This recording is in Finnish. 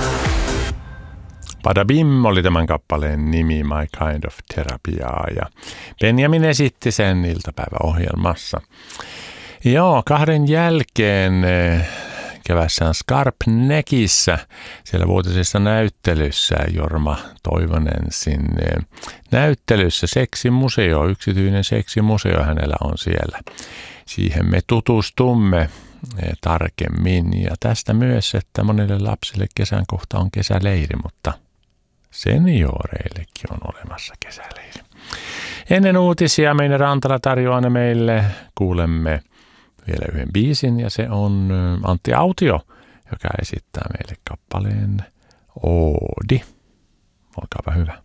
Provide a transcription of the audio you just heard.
Badabim oli tämän kappaleen nimi, My Kind of Therapia, ja Benjamin esitti sen iltapäiväohjelmassa. Joo, 2 jälkeen kevässään Skarpnäkissä, siellä vuotisessa näyttelyssä, Jorma Toivonensin näyttelyssä seksimuseo, yksityinen seksimuseo hänellä on siellä. Siihen me tutustumme tarkemmin, ja tästä myös, että monille lapsille kesän kohta on kesäleiri, mutta senioreillekin on olemassa kesäleiri. Ennen uutisia Meine Rantala tarjoaa ne meille. Kuulemme vielä yhden biisin, ja se on Antti Autio, joka esittää meille kappaleen Oodi. Olkaapa hyvä.